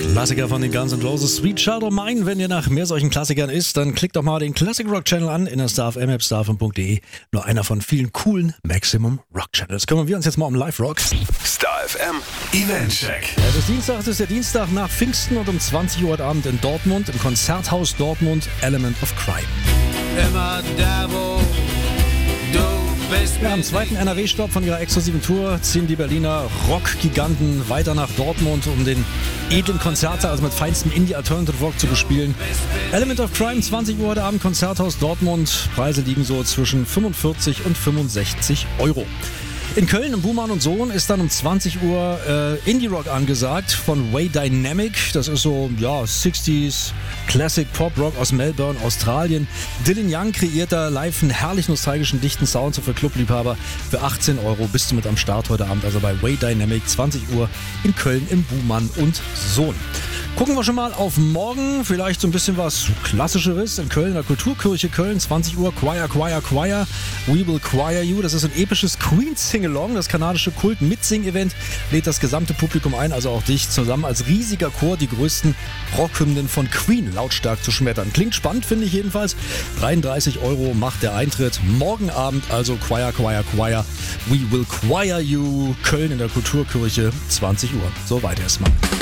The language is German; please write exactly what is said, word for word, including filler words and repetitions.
Klassiker von den Guns N' Roses, Sweet Child O' Mine. Wenn ihr nach mehr solchen Klassikern ist, dann klickt doch mal den Classic Rock Channel an in der Star F M App, star f m punkt d e. Nur einer von vielen coolen Maximum Rock Channels. Kümmern wir uns jetzt mal um Live Rock. Star F M Event Check. Es ist Dienstag, es ist der Dienstag nach Pfingsten und um zwanzig Uhr heute Abend in Dortmund, im Konzerthaus Dortmund, Element of Crime. Immer da, wo du bist. Ja, am zweiten N R W-Stopp von ihrer exklusiven Tour ziehen die Berliner Rock-Giganten weiter nach Dortmund, um den edlen Konzerte, also mit feinstem Indie-Alternative-Rock zu bespielen. Element of Crime, zwanzig Uhr heute Abend, Konzerthaus Dortmund. Preise liegen so zwischen fünfundvierzig und fünfundsechzig Euro. In Köln im Buhmann und Sohn ist dann um zwanzig Uhr äh, Indie-Rock angesagt von Way Dynamic. Das ist so, ja, sechziger Classic Pop-Rock aus Melbourne, Australien. Dylan Young kreiert da live einen herrlich nostalgischen, dichten Sound so für Clubliebhaber. Für achtzehn Euro bist du mit am Start heute Abend, also bei Way Dynamic, zwanzig Uhr in Köln im Buhmann und Sohn. Gucken wir schon mal auf morgen, vielleicht so ein bisschen was Klassischeres in Köln, in der Kulturkirche Köln, zwanzig Uhr, Choir, Choir, Choir, We Will Choir You. Das ist ein episches Queen-Sing-Along, das kanadische Kult-Mitsing-Event lädt das gesamte Publikum ein, also auch dich, zusammen als riesiger Chor die größten Rockhymnen von Queen lautstark zu schmettern. Klingt spannend, finde ich jedenfalls. dreiunddreißig Euro macht der Eintritt. Morgen Abend also Choir, Choir, Choir, We Will Choir You, Köln in der Kulturkirche, zwanzig Uhr. So weit erstmal.